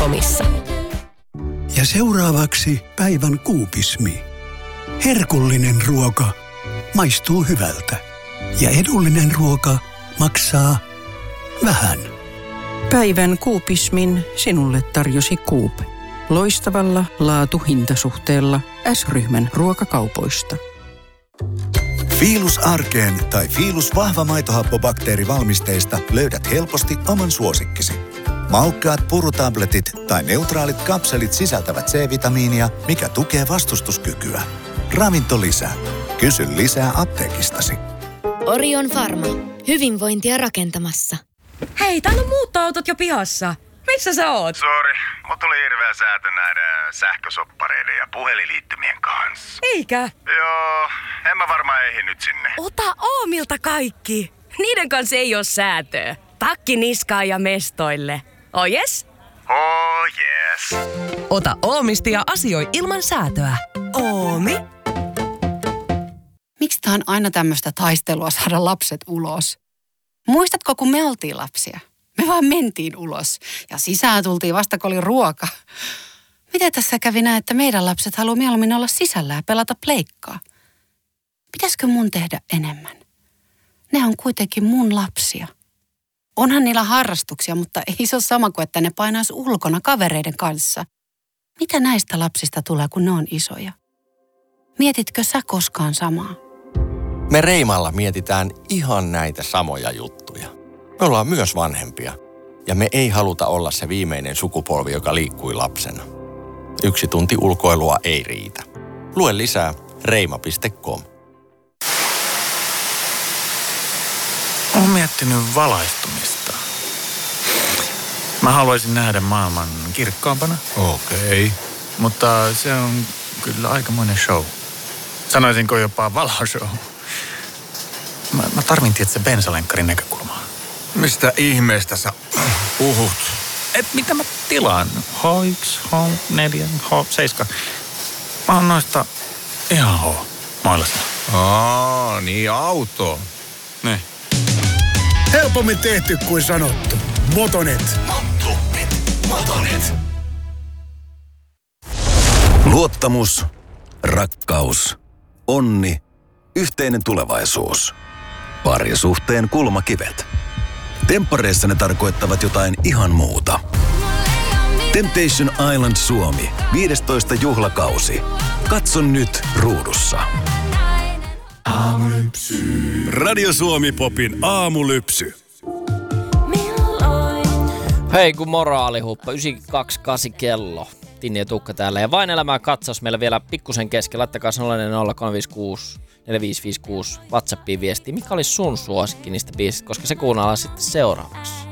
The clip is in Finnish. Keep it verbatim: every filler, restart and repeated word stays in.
omissa. Ja seuraavaksi päivän kuupismi. Herkullinen ruoka maistuu hyvältä. Ja edullinen ruoka maksaa vähän. Päivän kuupismin sinulle tarjosi Coop. Loistavalla laatu-hintasuhteella S-ryhmän ruokakaupoista. Fiilus arkeen tai Fiilus vahva maitohappobakteerivalmisteista löydät helposti oman suosikkisi. Maukkaat purutabletit tai neutraalit kapselit sisältävät C-vitamiinia, mikä tukee vastustuskykyä. Ravinto lisää. Kysy lisää apteekistasi. Orion Pharma. Hyvinvointia rakentamassa. Hei, täällä on muuttoautot jo pihassa. Missä sä oot? Sori, mut tuli hirveä säätö näiden sähkösoppareiden ja puhelinliittymien kanssa. Eikä? Joo, en mä varmaan ehdi nyt sinne. Ota Oomilta kaikki. Niiden kanssa ei oo säätöä. Takki niskaan ja mestoille. Oh yes? Oh yes. Ota Oomista ja asioi ilman säätöä. Oomi? Miksi tää on aina tämmöistä taistelua saada lapset ulos? Muistatko, kun me oltiin lapsia? Me vaan mentiin ulos ja sisään tultiin vasta, kun oli ruoka. Miten tässä kävi näin, että meidän lapset haluaa mieluummin olla sisällä ja pelata pleikkaa? Pitäisikö mun tehdä enemmän? Ne on kuitenkin mun lapsia. Onhan niillä harrastuksia, mutta ei se ole sama kuin, että ne painaisi ulkona kavereiden kanssa. Mitä näistä lapsista tulee, kun ne on isoja? Mietitkö sä koskaan samaa? Me Reimalla mietitään ihan näitä samoja juttuja. Me ollaan myös vanhempia ja me ei haluta olla se viimeinen sukupolvi, joka liikkui lapsena. Yksi tunti ulkoilua ei riitä. Lue lisää reima piste com. Olen miettinyt valaistumista. Mä haluaisin nähdä maailman kirkkaampana. Okei. Okay. Mutta se on kyllä aikamoinen show. Sanoisinko jopa valoshow. Mä, mä tarvin tietysti bensalenkkarin näkökulmaa. Mistä ihmeestä sä puhut? Et mitä mä tilaan? H yksi, H neljä, H seitsemän. Mä oon noista ihan H. Moilasena. Aa, niin auto. Ne. Helpommin tehty kuin sanottu. Motonet. Motonet. Motonet. Luottamus, rakkaus, onni, yhteinen tulevaisuus. Parisuhteen kulmakivet. Temppareissa ne tarkoittavat jotain ihan muuta. Temptation Island Suomi, viidestoista juhlakausi. Katso nyt ruudussa. Aamulypsy. Radio Suomi Popin aamulypsy. Hei, kun moraalihuppa, yhdeksän kaksikymmentäkahdeksan kello. Tinni ja Tukka täällä. Ja vain elämää katsaus meillä vielä pikkusen kesken. Laittakaa nolla nolla kolme viisi kuusi neljä viisi viisi kuusi WhatsAppiin viestiä. Mikä olisi sun suosikki niistä biisistä, koska se kuunnellaan sitten seuraavaksi.